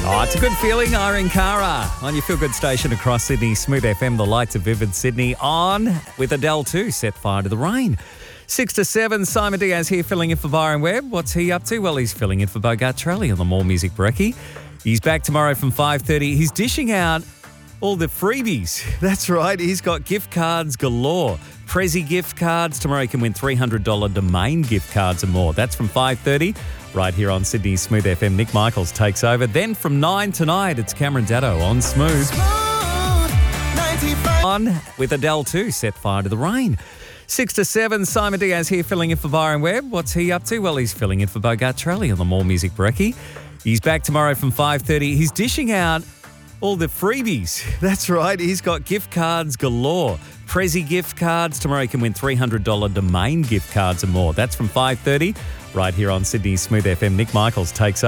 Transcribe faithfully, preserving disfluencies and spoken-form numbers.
Oh, it's a good feeling, Irene Cara on your feel-good station across Sydney, Smooth F M, the lights of Vivid Sydney, on with Adele too, Set Fire to the Rain. Six to seven, Simon Diaz here filling in for Byron Webb. What's he up to? Well, he's filling in for Bogart Trelly on the More Music Brekkie. He's back tomorrow from five thirty. He's dishing out all the freebies. That's right, he's got gift cards galore. Prezi gift cards. Tomorrow you can win three hundred dollars Domain gift cards and more. That's from five thirty. Right here on Sydney's Smooth F M, Nick Michaels takes over. Then from nine tonight, it's Cameron Daddo on Smooth. Smooth on with Adele too, Set Fire to the Rain. Six to seven, Simon Diaz here filling in for Byron Webb. What's he up to? Well, he's filling in for Bogart Trelly on the More Music Brekkie. He's back tomorrow from five thirty. He's dishing out all the freebies. That's right, he's got gift cards galore. Prezi gift cards. Tomorrow you can win three hundred dollars Domain gift cards and more. That's from five thirty. Right here on Sydney's Smooth F M, Nick Michaels takes over.